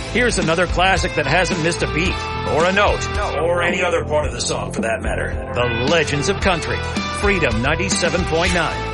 Here's another classic that hasn't missed a beat, or a note, or any other part of the song for that matter. The Legends of Country. Freedom 97.9.